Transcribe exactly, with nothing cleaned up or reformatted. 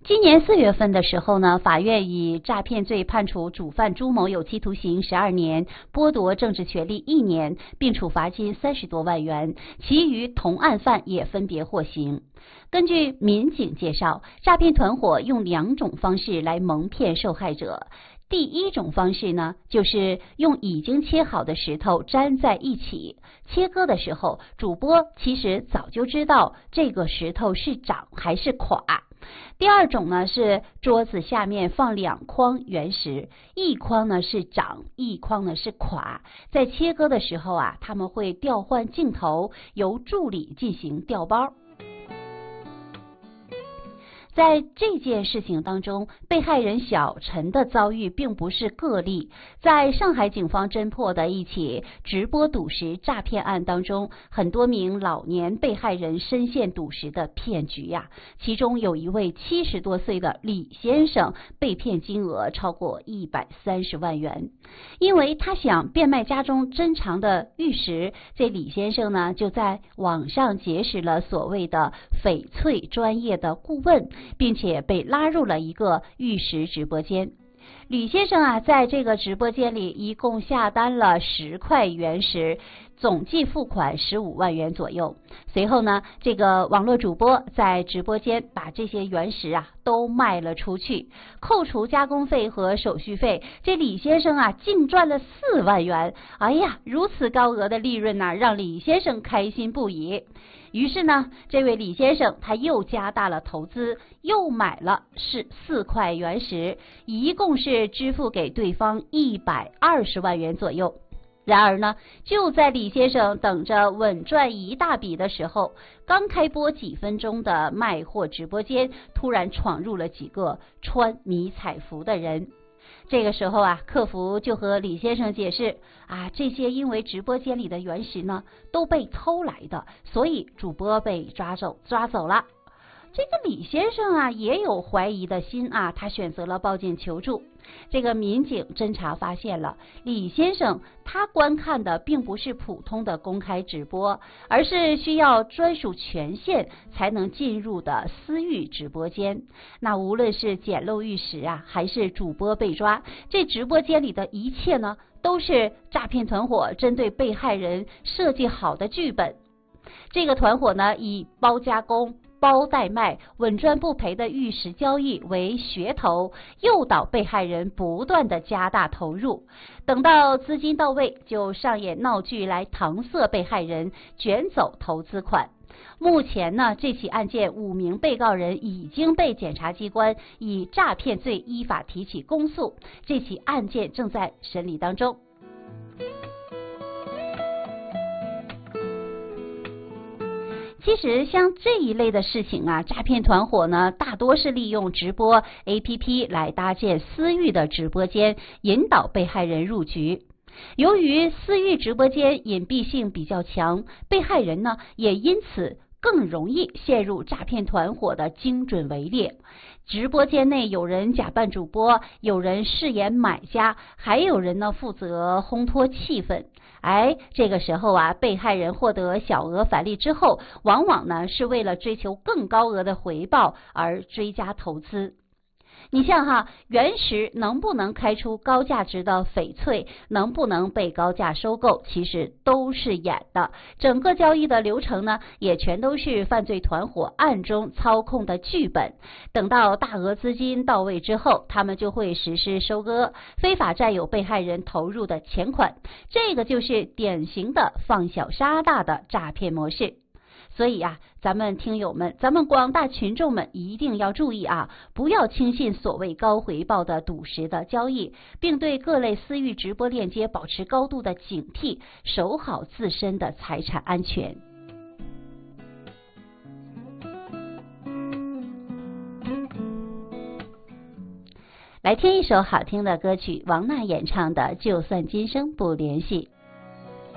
今年四月份的时候呢，法院以诈骗罪判处主犯朱某有期徒刑十二年，剥夺政治权利一年，并处罚金三十多万元，其余同案犯也分别获刑。根据民警介绍，诈骗团伙用两种方式来蒙骗受害者。第一种方式呢，就是用已经切好的石头粘在一起，切割的时候，主播其实早就知道这个石头是长还是垮。第二种呢，是桌子下面放两筐原石，一筐呢是长，一筐呢是垮。在切割的时候啊，他们会调换镜头，由助理进行调包。在这件事情当中，被害人小陈的遭遇并不是个例。在上海警方侦破的一起直播赌石诈骗案当中，很多名老年被害人深陷赌石的骗局呀、啊。其中有一位七十多岁的李先生被骗金额超过一百三十万元，因为他想变卖家中珍藏的玉石，这李先生呢就在网上结识了所谓的翡翠专业的顾问，并且被拉入了一个玉石直播间。吕先生啊，在这个直播间里一共下单了十块原石，总计付款十五万元左右。随后呢，这个网络主播在直播间把这些原石啊都卖了出去，扣除加工费和手续费，这李先生啊净赚了四万元。哎呀，如此高额的利润呢、啊，让李先生开心不已。于是呢，这位李先生他又加大了投资，又买了是四块原石，一共是支付给对方一百二十万元左右。然而呢，就在李先生等着稳赚一大笔的时候，刚开播几分钟的卖货直播间突然闯入了几个穿迷彩服的人。这个时候啊，客服就和李先生解释啊，这些因为直播间里的原石呢都被偷来的，所以主播被抓走抓走了。这个李先生啊也有怀疑的心啊，他选择了报警求助。这个民警侦查发现了，李先生他观看的并不是普通的公开直播，而是需要专属权限才能进入的私域直播间。那无论是捡漏玉石啊，还是主播被抓，这直播间里的一切呢，都是诈骗团伙针对被害人设计好的剧本。这个团伙呢，以包加工、包代卖、稳赚不赔的玉石交易为噱头，诱导被害人不断的加大投入，等到资金到位，就上演闹剧来搪塞被害人，卷走投资款。目前呢，这起案件五名被告人已经被检察机关以诈骗罪依法提起公诉，这起案件正在审理当中。其实像这一类的事情啊，诈骗团伙呢大多是利用直播 A P P 来搭建私域的直播间，引导被害人入局。由于私域直播间隐蔽性比较强，被害人呢也因此更容易陷入诈骗团伙的精准围猎。直播间内有人假扮主播，有人饰演买家，还有人呢负责烘托气氛。哎，这个时候啊，被害人获得小额返利之后，往往呢是为了追求更高额的回报而追加投资。你像哈，原石能不能开出高价值的翡翠，能不能被高价收购，其实都是演的。整个交易的流程呢，也全都是犯罪团伙暗中操控的剧本。等到大额资金到位之后，他们就会实施收割，非法占有被害人投入的钱款。这个就是典型的放小杀大的诈骗模式。所以啊，咱们听友们，咱们广大群众们一定要注意啊，不要轻信所谓高回报的赌石的交易，并对各类私域直播链接保持高度的警惕，守好自身的财产安全。来听一首好听的歌曲，王娜演唱的《就算今生不联系》。